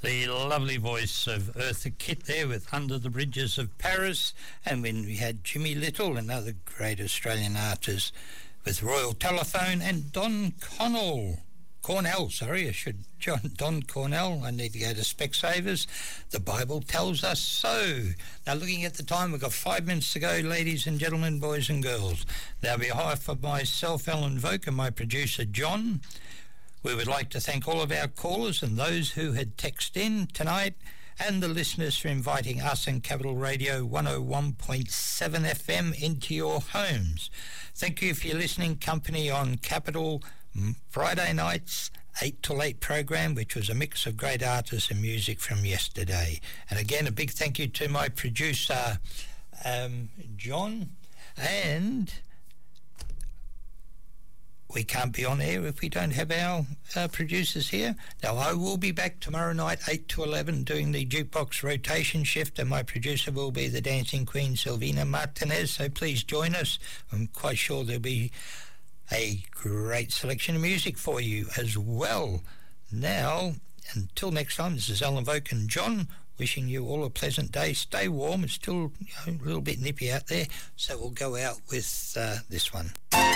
The lovely voice of Eartha Kitt there with Under the Bridges of Paris, and when we had Jimmy Little, another great Australian artist, with Royal Telephone, and Don Cornell, Don Cornell. I need to go to Specsavers. The Bible tells us so. Now, looking at the time, we've got 5 minutes to go, ladies and gentlemen, boys and girls. Now, on behalf of myself, Alan Voke, and my producer, John, we would like to thank all of our callers and those who had texted in tonight, and the listeners for inviting us and Capital Radio 101.7 FM into your homes. Thank you for your listening company on Capital Friday nights, 8 till 8 program, which was a mix of great artists and music from yesterday. And again, a big thank you to my producer, John. And we can't be on air if we don't have our producers here. Now, I will be back tomorrow night, 8 to 11, doing the jukebox rotation shift, and my producer will be the dancing queen, Silvina Martinez, so please join us. I'm quite sure there'll be a great selection of music for you as well. Now, until next time, this is Alan Voke and John, wishing you all a pleasant day. Stay warm. It's still a little bit nippy out there, so we'll go out with this one.